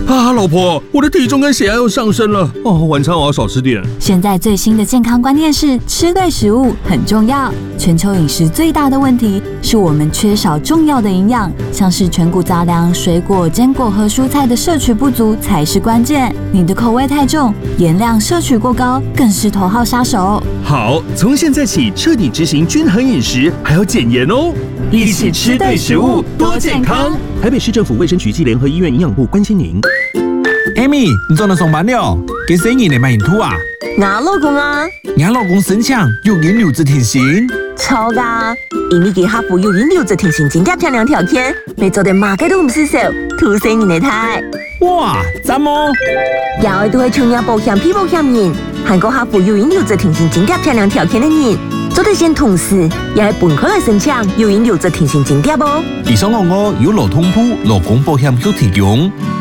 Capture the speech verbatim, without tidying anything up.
啊，老婆，我的体重跟血压又上升了哦，晚餐我要少吃点。 现在最新的健康观念是吃对食物很重要。全球饮食最大的问题是我们缺少重要的营养，像是全谷杂粮、水果、坚果和蔬菜的摄取不足才是关键。你的口味太重，盐量摄取过高，更是头号杀手。 好，从现在起彻底执行均衡饮食，还要减盐哦。一起吃对食物，多健康。台北市政府卫生局暨联合医院营养部关心您。 Amy， 你做到上班了？幾時你嚟買鹽土啊？ 我老公啊， 你老公身強，有銀留着甜心。 錯噶，因為佢客戶有銀留着甜心，真係漂亮條件，未做得馬嘅都唔是手，土生人嚟睇。 哇，讚麼？ 有嘅都係創業保險、批保險人，韓國客戶有銀留着甜心，真係漂亮條件嘅人，做得先同事，也係本科嚟申請，有銀留着甜心真啲噃。 以上我我有勞通鋪勞工保險有提供。